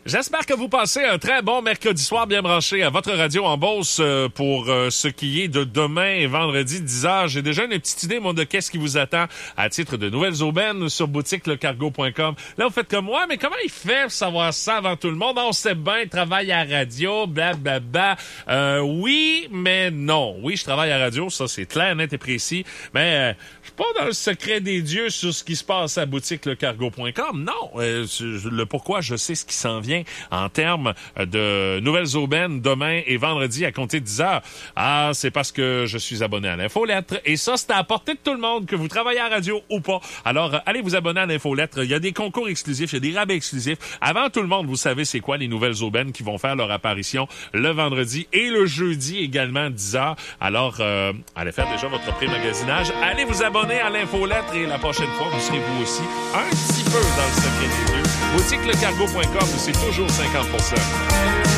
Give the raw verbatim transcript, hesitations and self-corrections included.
J'espère que vous passez un très bon mercredi soir bien branché à votre radio en Beauce euh, pour euh, ce qui est de demain et vendredi dix heures. J'ai déjà une petite idée, moi, de qu'est-ce qui vous attend à titre de nouvelles aubaines sur boutique le cargo point com. Là, vous faites comme moi, mais comment il fait pour savoir ça avant tout le monde? On sait bien, travaille à la radio, blablabla. Bla, bla. Euh, oui, mais non. Oui, je travaille à la radio, ça c'est clair, net et précis, mais euh, je suis pas dans le secret des dieux sur ce qui se passe à boutique le cargo point com. Non, euh, le pourquoi, je sais ce qui s'en vient en termes de nouvelles aubaines demain et vendredi à compter de dix heures. Ah, c'est parce que je suis abonné à l'infolettre et ça, c'est à la portée de tout le monde, que vous travaillez à la radio ou pas. Alors, euh, allez vous abonner à l'infolettre. Il y a des concours exclusifs, il y a des rabais exclusifs. Avant tout le monde, vous savez c'est quoi les nouvelles aubaines qui vont faire leur apparition le vendredi et le jeudi également à dix heures. Alors, euh, allez faire déjà votre pré-magasinage. Allez vous abonner à l'infolettre et la prochaine fois, vous serez vous aussi un petit peu dans le secret des dieux. boutique le cargo point com, c'est toujours cinquante pour cent.